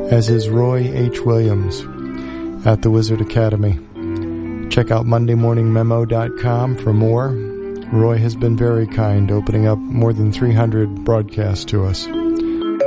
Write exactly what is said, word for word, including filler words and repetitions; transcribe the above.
as is Roy H. Williams at the Wizard Academy. Check out monday morning memo dot com for more. Roy has been very kind, opening up more than three hundred broadcasts to us.